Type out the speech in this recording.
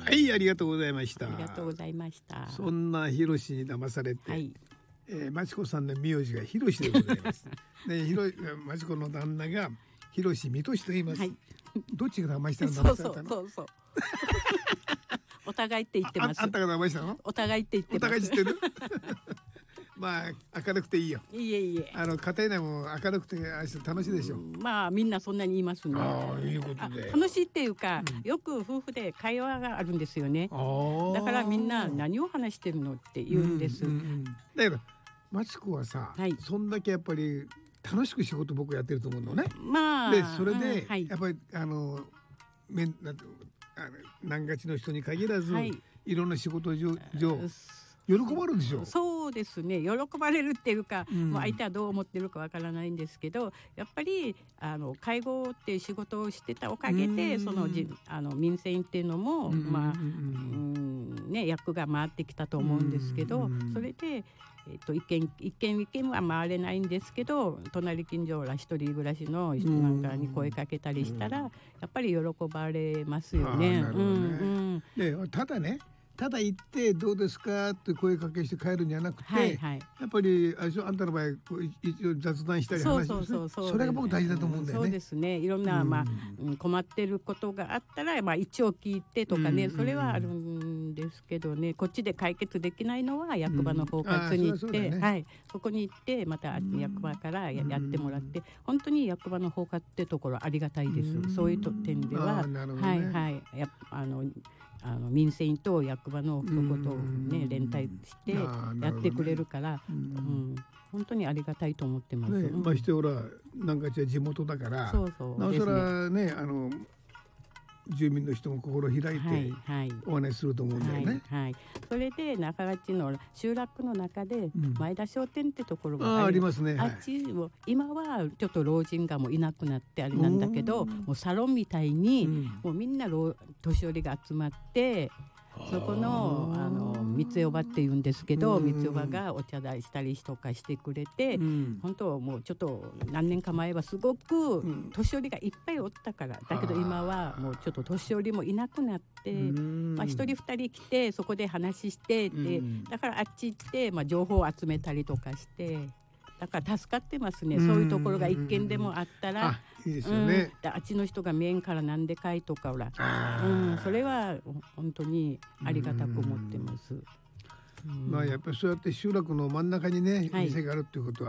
はい、ありがとうございました。 ありがとうございました。 そんなひろしに騙されて、 はい、 まちこさんの名字がひろしでございます。で、まちこの旦那がひろしみとしと言います。はい、どっちが騙したの？騙されたの？ そう。お互いって言ってます。 あんたが騙したの？ お互いって言ってます。 お互い知ってる？まあ明るくていいよ。 いえ。 家庭内も明るくて楽しいでしょ。 まあみんなそんなに言いますね。 いいことで。 楽しいっていうか、よく夫婦で会話があるんですよね。だからみんな何を話してるのって言うんです。 だけどマチコはさ、そんだけやっぱり楽しく仕事僕やってると思うのね。 まあでそれで、やっぱり何がちの人に限らず、いろんな仕事上喜ばれるでしょ。 そうですね、喜ばれるっていうか、もう相手はどう思ってるかわからないんですけど、やっぱり介護っていう仕事をしてたおかげで、その民生委員っていうのも役が回ってきたと思うんですけど、それで一軒は回れないんですけど、隣近所ら一人暮らしの人なんかに声かけたりしたら、やっぱり喜ばれますよね。 ただね、ただ行ってどうですかって声かけして帰るんじゃなくて、やっぱりあんたの場合一応雑談したり話して、それが僕大事だと思うんだよね。 そうですね。いろんな困ってることがあったら一応聞いてとかね、それはあるんですけどね、こっちで解決できないのは役場の包括に行って、そこに行ってまた役場からやってもらって、本当に役場の包括ってところありがたいです。そういう点では民生委員と役場のことをね連帯してやってくれるから、本当にありがたいと思ってます。 ましてほらなんか地元だから、なおさらね住民の人も心開いてお話しすると思うんだよね。 それで中町の集落の中で前田商店ってところがありますね。 あっちも今はちょっと老人がもういなくなってあれなんだけど、もうサロンみたいにもうみんな年寄りが集まって、そこの三つおばっていうんですけど、三つおばがお茶代したりとかしてくれて、本当もうちょっと何年か前はすごく年寄りがいっぱいおったから、だけど今はもうちょっと年寄りもいなくなって、一人二人来てそこで話してで、だからあっち行って情報を集めたりとかして。だから助かってますね。そういうところが一軒でもあったら、 いいですよね。 あっちの人が見えんからなんでかいとかほら、それは本当にありがたく思ってます。 やっぱりそうやって集落の真ん中にね、店があるっていうことは